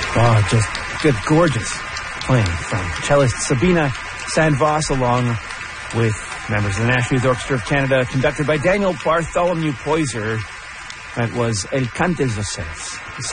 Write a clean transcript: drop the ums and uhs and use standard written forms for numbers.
Oh, just good, gorgeous playing from cellist Sabina Sandvoss along with members of the National Youth Orchestra of Canada, conducted by Daniel Bartholomew Poyser. That was El Cantes Oceles.